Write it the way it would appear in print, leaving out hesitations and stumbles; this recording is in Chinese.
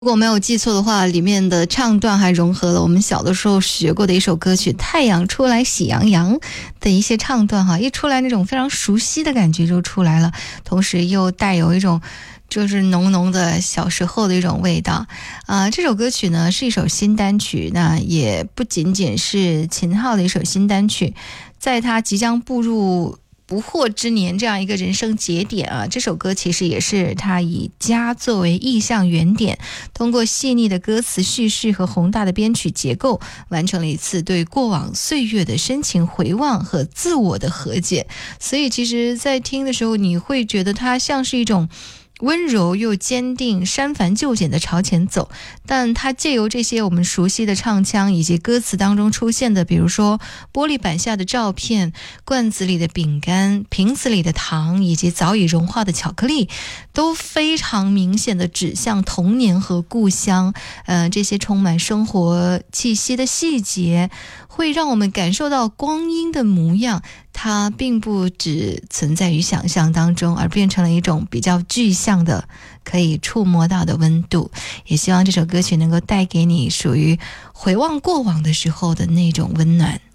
如果没有记错的话，里面的唱段还融合了我们小的时候学过的一首歌曲《太阳出来喜洋洋》的一些唱段哈，一出来那种非常熟悉的感觉就出来了，同时又带有一种就是浓浓的小时候的一种味道这首歌曲呢是一首新单曲，那也不仅仅是秦昊的一首新单曲，在他即将步入不惑之年这样一个人生节点这首歌其实也是他以家作为意象原点，通过细腻的歌词叙事和宏大的编曲结构，完成了一次对过往岁月的深情回望和自我的和解。所以其实在听的时候，你会觉得它像是一种温柔又坚定，删繁就简的朝前走，但它借由这些我们熟悉的唱腔以及歌词当中出现的，比如说玻璃板下的照片、罐子里的饼干、瓶子里的糖以及早已融化的巧克力，都非常明显的指向童年和故乡。这些充满生活气息的细节会让我们感受到光阴的模样，它并不只存在于想象当中，而变成了一种比较具象的可以触摸到的温度。也希望这首歌曲能够带给你属于回望过往的时候的那种温暖。